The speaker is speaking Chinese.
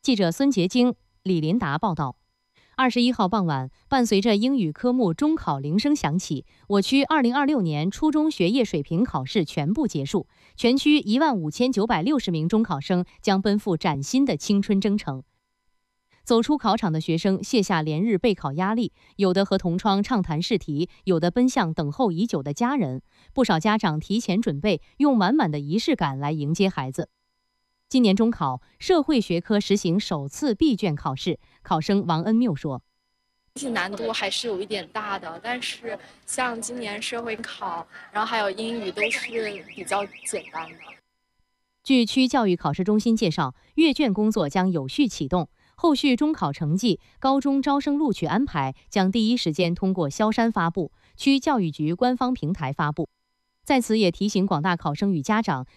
记者孙杰京、李林达报道。21号傍晚，伴随着英语科目中考铃声响起，我区2026年初中学业水平考试全部结束，全区15960名中考生将奔赴崭新的青春征程。走出考场的学生卸下连日备考压力，有的和同窗畅谈试题，有的奔向等候已久的家人。不少家长提前准备，用满满的仪式感来迎接孩子。今年中考，社会学科实行首次闭卷考试，考生王恩缪说：“ 难度还是有一点大的，但是像今年社会考，然后还有英语都是比较简单的。” 据区教育考试中心介绍，阅卷工作将有序启动，后续中考成绩、高中招生录取安排将第一时间通过萧山发布，区教育局官方平台发布。在此也提醒广大考生与家长，